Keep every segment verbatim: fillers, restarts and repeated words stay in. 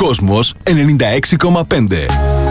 Κόσμος ενενήντα έξι κόμμα πέντε.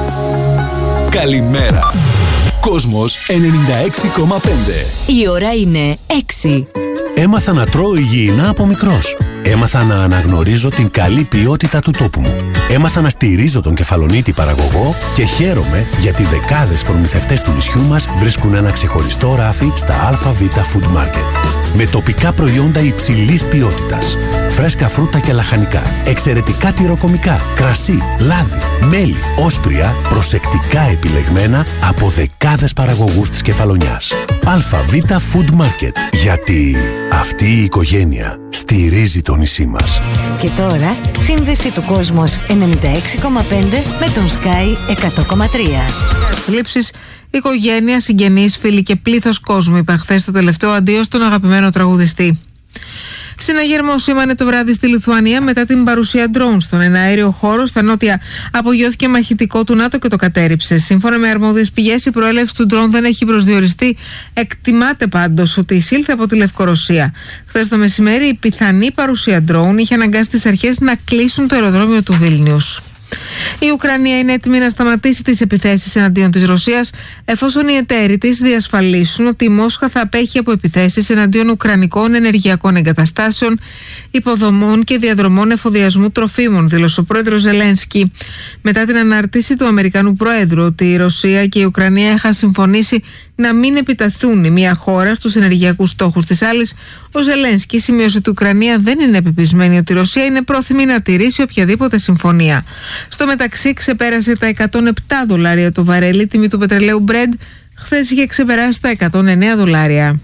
Καλημέρα. Κόσμος ενενήντα έξι κόμμα πέντε. Η ώρα είναι έξι. Έμαθα να τρώω υγιεινά από μικρός. Έμαθα να αναγνωρίζω την καλή ποιότητα του τόπου μου. Έμαθα να στηρίζω τον κεφαλονίτη παραγωγό και χαίρομαι γιατί δεκάδες προμηθευτές του νησιού μας βρίσκουν ένα ξεχωριστό ράφι στα ΑΒ Food Market. Με τοπικά προϊόντα υψηλής ποιότητας. Φρέσκα φρούτα και λαχανικά, εξαιρετικά τυροκομικά, κρασί, λάδι, μέλι, όσπρια, προσεκτικά επιλεγμένα από δεκάδες παραγωγούς της Κεφαλονιάς. ΑΒ Food Market. Γιατί αυτή η οικογένεια στηρίζει το νησί μας. Και τώρα, σύνδεση του Κόσμος ενενήντα έξι κόμμα πέντε με τον Sky εκατό κόμμα τρία. Θλίψεις, οικογένεια, συγγενείς, φίλοι και πλήθος κόσμου είπαν χθες το τελευταίο αντίο στον αγαπημένο τραγουδιστή. Συναγερμό σήμανε το βράδυ στη Λιθουανία μετά την παρουσία ντρόουν στον εναέριο χώρο στα νότια. Απογειώθηκε μαχητικό του ΝΑΤΟ και το κατέρριψε. Σύμφωνα με αρμόδιες πηγές, η προέλευση του ντρόουν δεν έχει προσδιοριστεί. Εκτιμάται πάντως ότι εισήλθε από τη Λευκορωσία. Χθες το μεσημέρι, η πιθανή παρουσία ντρόουν είχε αναγκάσει τις αρχές να κλείσουν το αεροδρόμιο του Βίλνιους. Η Ουκρανία είναι έτοιμη να σταματήσει τις επιθέσεις εναντίον της Ρωσίας, εφόσον οι εταίροι της διασφαλίσουν ότι η Μόσχα θα απέχει από επιθέσεις εναντίον ουκρανικών ενεργειακών εγκαταστάσεων, υποδομών και διαδρομών εφοδιασμού τροφίμων, δήλωσε ο πρόεδρος Ζελένσκι. Μετά την ανάρτηση του Αμερικανού Προέδρου ότι η Ρωσία και η Ουκρανία είχαν συμφωνήσει να μην επιταθούν η μία χώρα στους ενεργειακούς στόχους της άλλης, ο Ζελένσκι σημείωσε ότι η Ουκρανία δεν είναι πεπισμένη ότι η Ρωσία είναι πρόθυμη να τηρήσει οποιαδήποτε συμφωνία. Στο μεταξύ, ξεπέρασε τα εκατόν επτά δολάρια το βαρέλι, τιμή του πετρελαίου Brent χθες είχε ξεπεράσει τα εκατόν εννέα δολάρια.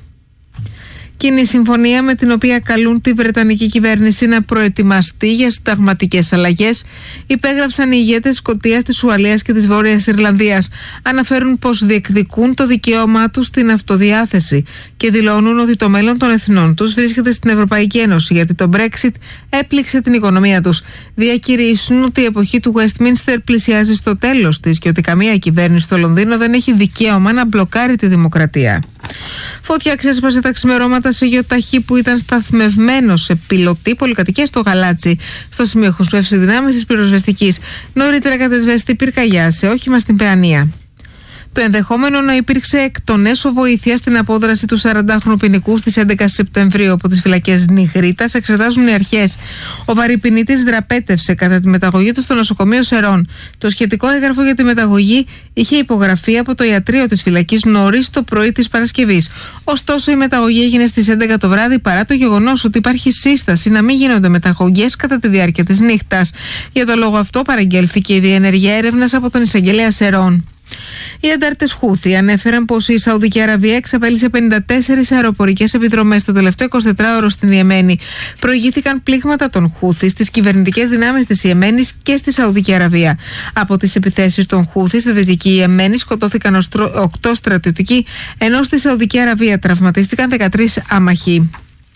Κοινή συμφωνία με την οποία καλούν τη Βρετανική κυβέρνηση να προετοιμαστεί για συνταγματικές αλλαγές υπέγραψαν οι ηγέτες Σκωτίας, της Ουαλίας και της Βόρειας Ιρλανδίας. Αναφέρουν πως διεκδικούν το δικαίωμά τους στην αυτοδιάθεση και δηλώνουν ότι το μέλλον των εθνών τους βρίσκεται στην Ευρωπαϊκή Ένωση, γιατί το Brexit έπληξε την οικονομία τους. Διακηρύσουν ότι η εποχή του Westminster πλησιάζει στο τέλος της και ότι καμία κυβέρνηση στο Λονδίνο δεν έχει δικαίωμα να μπλοκάρει τη δημοκρατία. Φωτιά ξέσπασε τα ξημερώματα σε γεωταχή που ήταν σταθμευμένο σε πιλωτή πολυκατοικία στο Γαλάτσι. Στο σημείο έχουν σπεύσει δυνάμεις της πυροσβεστικής. Νωρίτερα κατεσβέστη πυρκαγιά σε όχημα στην Παιανία. Το ενδεχόμενο να υπήρξε εκ των έσω βοήθεια στην απόδραση του σαραντάχρονου ποινικού στις έντεκα Σεπτεμβρίου από τις φυλακές Νιγρίτας εξετάζουν οι αρχές. Ο βαρυπινίτης δραπέτευσε κατά τη μεταγωγή του στο νοσοκομείο Σερών. Το σχετικό έγγραφο για τη μεταγωγή είχε υπογραφεί από το ιατρείο της φυλακής νωρίς το πρωί της Παρασκευής. Ωστόσο, η μεταγωγή έγινε στις έντεκα το βράδυ παρά το γεγονός ότι υπάρχει σύσταση να μην γίνονται μεταγωγές κατά τη διάρκεια της νύχτας. Για τον λόγο αυτό, παραγγέλθηκε η διενέργεια έρευνας από τον εισαγγελέα Σερών. Οι αντάρτες Χούθι ανέφεραν πως η Σαουδική Αραβία εξαπέλυσε πενήντα τέσσερις αεροπορικές επιδρομές το τελευταίο εικοσιτετράωρο στην Ιεμένη. Προηγήθηκαν πλήγματα των Χούθι στις κυβερνητικές δυνάμεις της Ιεμένης και στη Σαουδική Αραβία. Από τις επιθέσεις των Χούθι στη Δυτική Ιεμένη σκοτώθηκαν οκτώ στρατιωτικοί, ενώ στη Σαουδική Αραβία τραυματίστηκαν δεκατρείς άμαχοι.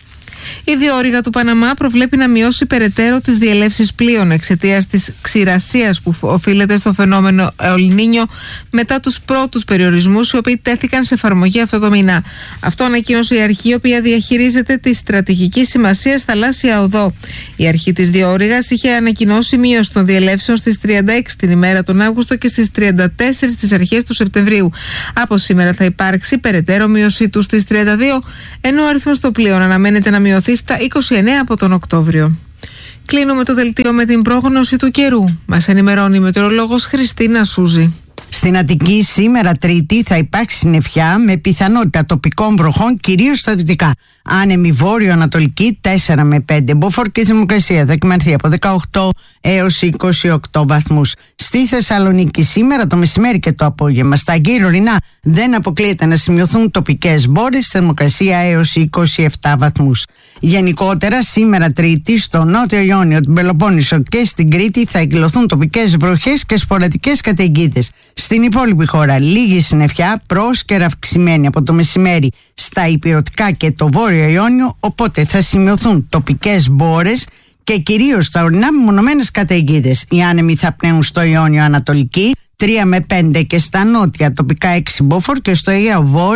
Η διόρυγα του Παναμά προβλέπει να μειώσει περαιτέρω τις διελεύσεις πλοίων εξαιτίας της ξηρασίας που οφείλεται στο φαινόμενο Ελνίνιο μετά τους πρώτους περιορισμούς οι οποίοι τέθηκαν σε εφαρμογή αυτό το μήνα. Αυτό ανακοίνωσε η αρχή, η οποία διαχειρίζεται τη στρατηγική σημασία θαλάσσια οδό. Η αρχή της διόρυγας είχε ανακοινώσει μείωση των διελεύσεων στις τριάντα έξι την ημέρα τον Αύγουστο και στις τριάντα τέσσερις τις αρχές του Σεπτεμβρίου. Από σήμερα θα υπάρξει περαιτέρω μείωση του στις τριάντα δύο, ενώ ο αριθμός των πλοίων αναμένεται να μειωθεί στα είκοσι εννέα από τον Οκτώβριο. Κλείνουμε το δελτίο με την πρόγνωση του καιρού. Μας ενημερώνει η μετεωρολόγος Χριστίνα Σούζη. Στην Αττική σήμερα Τρίτη θα υπάρξει συννεφιά με πιθανότητα τοπικών βροχών κυρίως στα δυτικά. Άνεμη βόρειο-ανατολική τέσσερα με πέντε. Μποφόρ και η θερμοκρασία θα κυμανθεί από δεκαοκτώ έως είκοσι οκτώ βαθμούς. Στη Θεσσαλονίκη σήμερα το μεσημέρι και το απόγευμα στα γύρω-ορεινά δεν αποκλείεται να σημειωθούν τοπικές μπόρες, θερμοκρασία έως είκοσι επτά βαθμούς. Γενικότερα σήμερα Τρίτη στο Νότιο Ιόνιο, την Πελοπόννησο και στην Κρήτη θα εκδηλωθούν τοπικές βροχές και σποραδικές καταιγίδες. Στην υπόλοιπη χώρα λίγη συννεφιά, πρόσκαιρα αυξημένη από το μεσημέρι στα ηπειρωτικά και το Βόρειο Ιόνιο, οπότε θα σημειωθούν τοπικές μπόρες και κυρίως στα ορεινά μεμονωμένες καταιγίδες. Οι άνεμοι θα πνέουν στο Ιόνιο Ανατολική τρία με πέντε και στα νότια τοπικά έξι μποφόρ και στο Αιγαίο Βόρειο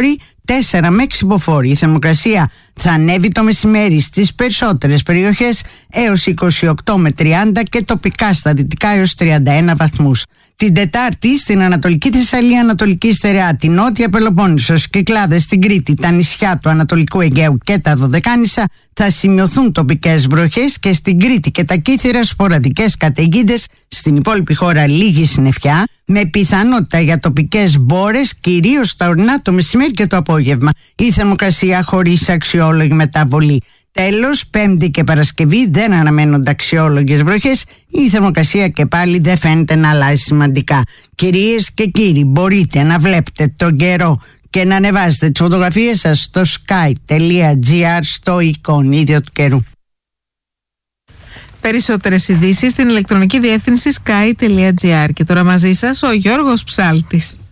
τέσσερα με έξι μποφόρ. Η θερμοκρασία θα ανέβει το μεσημέρι στις περισσότερες περιοχές έως είκοσι οκτώ με τριάντα και τοπικά στα δυτικά έως τριάντα ένα βαθμούς. Την Τετάρτη στην Ανατολική Θεσσαλία, Ανατολική Στερεά, την Νότια Πελοπόννησο, Κυκλάδες, στην Κρήτη, τα νησιά του Ανατολικού Αιγαίου και τα Δωδεκάνησα θα σημειωθούν τοπικές βροχές και στην Κρήτη και τα Κύθυρα σποραδικές καταιγίδες. Στην υπόλοιπη χώρα λίγη συννεφιά με πιθανότητα για τοπικές μπόρες, κυρίως στα ορεινά το μεσημέρι και το απόγευμα. Η θερμοκρασία χωρίς αξιόλογη μεταβολή. Τέλος, Πέμπτη και Παρασκευή δεν αναμένονται αξιόλογες βροχές. Η θερμοκρασία και πάλι δεν φαίνεται να αλλάζει σημαντικά. Κυρίες και κύριοι, μπορείτε να βλέπετε τον καιρό και να ανεβάζετε τις φωτογραφίες σας στο sky.gr στο εικονίδιο του καιρού. Περισσότερες ειδήσεις στην ηλεκτρονική διεύθυνση sky.gr. Και τώρα μαζί σας ο Γιώργος Ψάλτης.